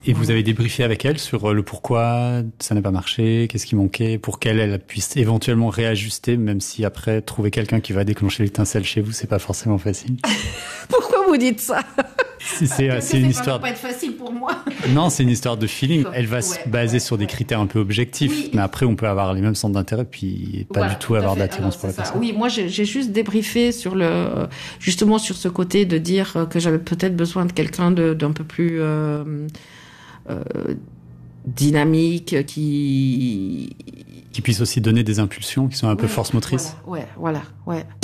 Et vous avez débriefé avec elle sur le pourquoi ça n'a pas marché, qu'est-ce qui manquait, pour qu'elle elle puisse éventuellement réajuster, même si après, trouver quelqu'un qui va déclencher l'étincelle chez vous, c'est pas forcément facile. Pourquoi vous dites ça? C'est une histoire. Ça va pas être facile pour moi. Non, c'est une histoire de feeling. Elle va se baser sur des critères un peu objectifs, Oui. mais après, on peut avoir les mêmes centres d'intérêt, puis pas du tout avoir d'attirance pour la personne. Oui, moi, j'ai juste débriefé sur justement sur ce côté de dire que j'avais peut-être besoin de quelqu'un d'un peu plus dynamique, qui puisse aussi donner des impulsions qui sont un peu force motrice. Voilà, ouais.